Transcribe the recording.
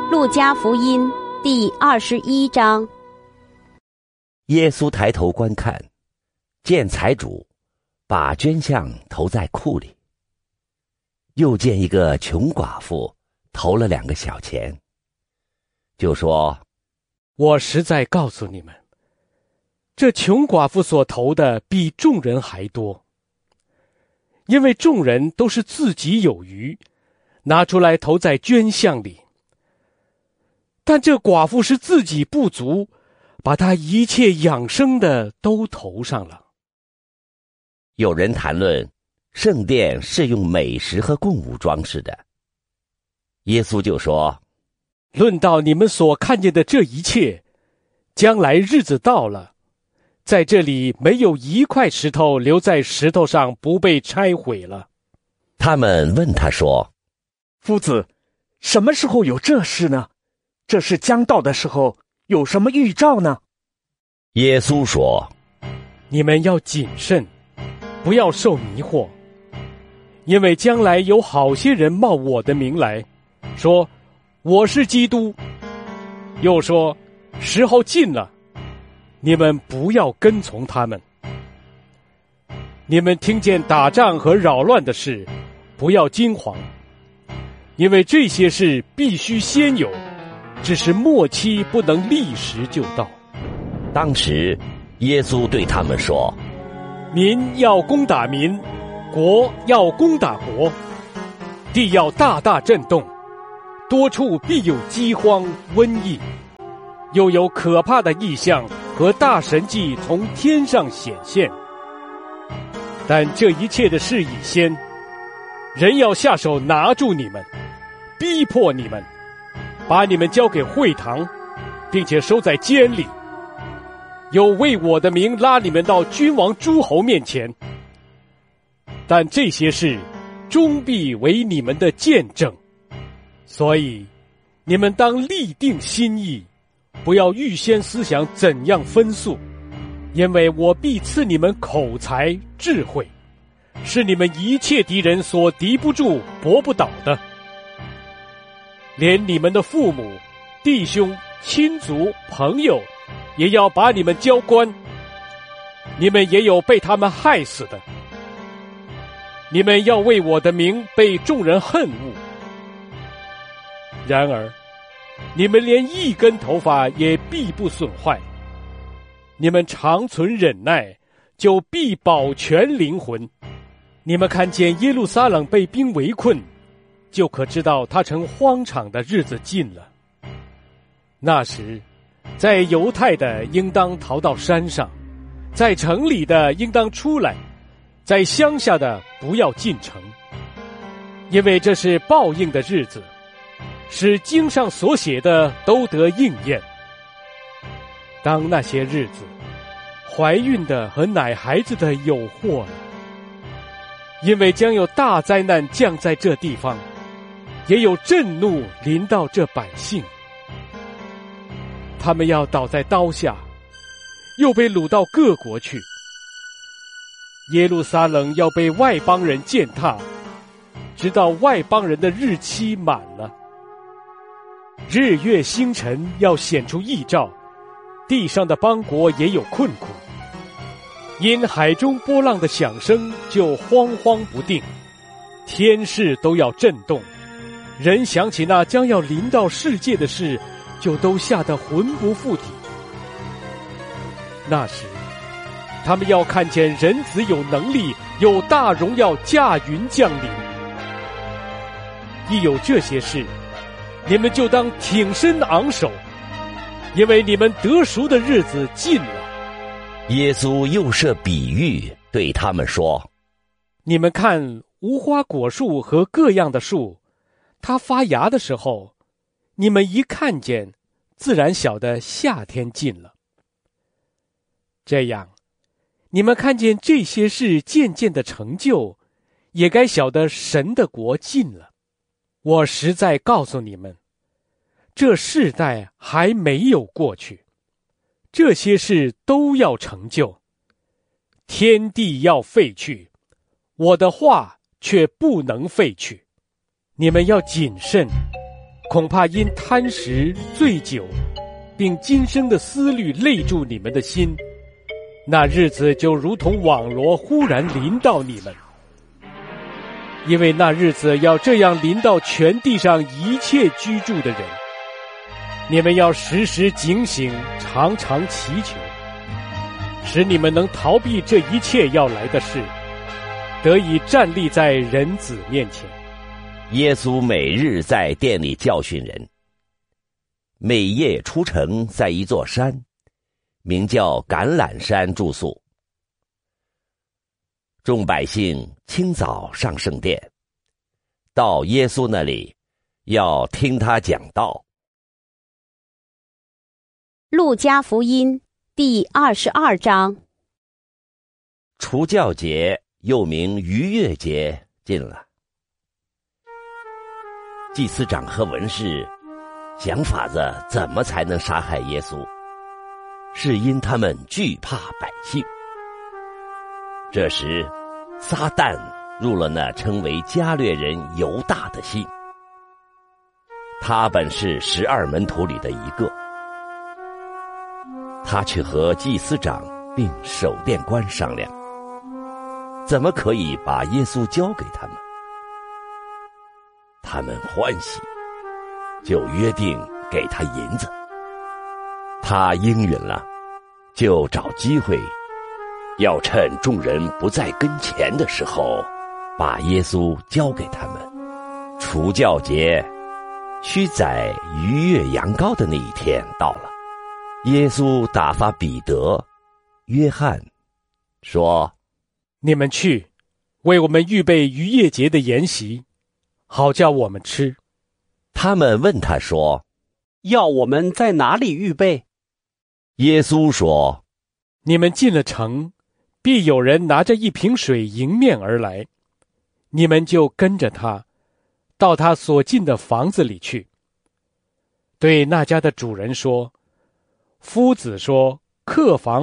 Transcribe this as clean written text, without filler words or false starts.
路加福音第21章。 耶稣抬头观看，见财主把捐项投在库里，又见一个穷寡妇投了2个小钱，就说： 我实在告诉你们，这穷寡妇所投的比众人还多，因为众人都是自己有余，拿出来投在捐项里，但这寡妇是自己不足，把她一切养生的都投上了。 有人谈论圣殿是用美食和供物装饰的，耶稣就说： 论到你们所看见的这一切，将来日子到了，在这里没有一块石头留在石头上不被拆毁了。 他们问他说： 夫子，什么时候有这事呢？这是将到的时候，有什么预兆呢？ 耶稣说： 你们要谨慎，不要受迷惑，因为将来有好些人冒我的名来，说我是基督，又说时候近了，你们不要跟从他们。你们听见打仗和扰乱的事，不要惊惶，因为这些事必须先有，只是末期不能立时就到。 当时耶稣对他们说： 民要攻打民，国要攻打国，地要大大震动，多处必有饥荒、瘟疫，又有可怕的异象和大神迹从天上显现。但这一切的事已先，人要下手拿住你们，逼迫你们，把你们交给会堂，并且收在监里，有为我的名拉你们到君王诸侯面前。但这些事终必为你们的见证，所以你们当立定心意，不要预先思想怎样分诉，因为我必赐你们口才智慧，是你们一切敌人所敌不住搏不倒的。连你们的父母、弟兄、亲族、朋友也要把你们交官，你们也有被他们害死的。你们要为我的名被众人恨恶，然而你们连一根头发也必不损坏。你们长存忍耐，就必保全灵魂。你们看见耶路撒冷被兵围困，就可知道他成荒场的日子近了。那时，在犹太的应当逃到山上，在城里的应当出来，在乡下的不要进城，因为这是报应的日子，使经上所写的都得应验。当那些日子，怀孕的和奶孩子的有祸了，因为将有大灾难降在这地方，也有震怒临到这百姓。他们要倒在刀下，又被掳到各国去。耶路撒冷要被外邦人践踏，直到外邦人的日期满了。日月星辰要显出异兆，地上的邦国也有困苦。因海中波浪的响声就惶惶不定，天势都要震动，人想起那将要临到世界的事，就都吓得魂不附体。那时他们要看见人子有能力，有大荣耀驾云降临。一有这些事，你们就当挺身昂首，因为你们得赎的日子近了。 耶稣又设比喻对他们说： 你们看无花果树和各样的树，它发芽的时候，你们一看见，自然晓得夏天近了。这样，你们看见这些事渐渐的成就，也该晓得神的国近了。我实在告诉你们，这世代还没有过去，这些事都要成就。天地要废去，我的话却不能废去。你们要谨慎， 恐怕因贪食醉酒，并今生的思虑累住你们的心，那日子就如同网罗忽然临到你们。因为那日子要这样临到全地上一切居住的人，你们要时时警醒，常常祈求，使你们能逃避这一切要来的事，得以站立在人子面前。 耶稣每日在店里教训人，每夜出城，在一座山，名叫橄榄山住宿。众百姓清早上圣殿，到耶稣那里，要听他讲道。 路加福音第22章。 除酵节，又名逾越节，近了。祭司长和文士想法子怎么才能杀害耶稣，是因他们惧怕百姓。这时撒旦入了那称为加略人犹大的心，他本是12门徒里的一个。他去和祭司长并守殿官商量，怎么可以把耶稣交给他们。他们欢喜，就约定给他银子。他应允了，就找机会，要趁众人不在跟前的时候，把耶稣交给他们。除酵节须宰逾越羊羔的那一天到了，耶稣打发彼得、约翰，说： 你们去，为我们预备逾越节的筵席，好叫我们吃。 他们问他说： 要我们在哪里预备？ 耶稣说： 你们进了城，必有人拿着一瓶水迎面而来，你们就跟着他，到他所进的房子里去。对那家的主人说：夫子说，客房